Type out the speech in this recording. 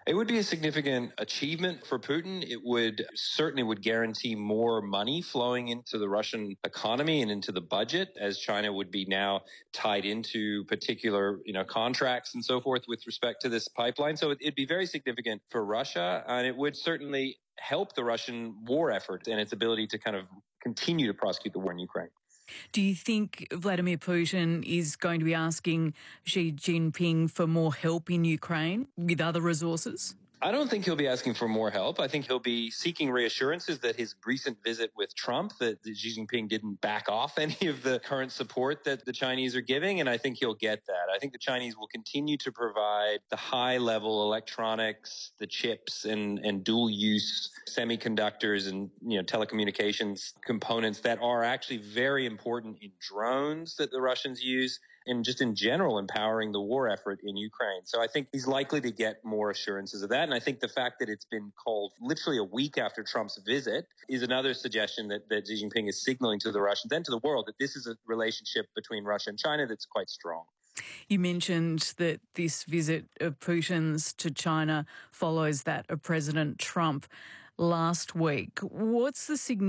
It would be a significant achievement for Putin. It would certainly would guarantee more money flowing into the Russian economy and into the budget, as China would be now tied into particular, contracts and so forth with respect to this pipeline. So it'd be very significant for Russia, and it would certainly help the Russian war effort and its ability to kind of continue to prosecute the war in Ukraine. Do you think Vladimir Putin is going to be asking Xi Jinping for more help in Ukraine with other resources? I don't think he'll be asking for more help. I think he'll be seeking reassurances that his recent visit with Trump, that Xi Jinping didn't back off any of the current support that the Chinese are giving, and I think he'll get that. I think the Chinese will continue to provide the high-level electronics, the chips, and dual-use semiconductors and telecommunications components that are actually very important in drones that the Russians use, and just in general empowering the war effort in Ukraine. So I think he's likely to get more assurances of that. And I think the fact that it's been called literally a week after Trump's visit is another suggestion that Xi Jinping is signaling to the Russians and to the world that this is a relationship between Russia and China that's quite strong. You mentioned that this visit of Putin's to China follows that of President Trump last week. What's the significance